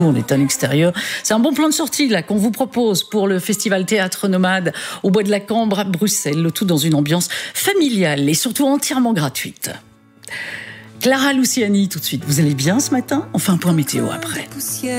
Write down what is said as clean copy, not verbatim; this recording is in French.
On est à l'extérieur. C'est un bon plan de sortie là qu'on vous propose pour le festival Théâtre Nomade au Bois de la Cambre à Bruxelles, le tout dans une ambiance familiale et surtout entièrement gratuite. Clara Luciani tout de suite. Vous allez bien ce matin? Enfin, un point météo après.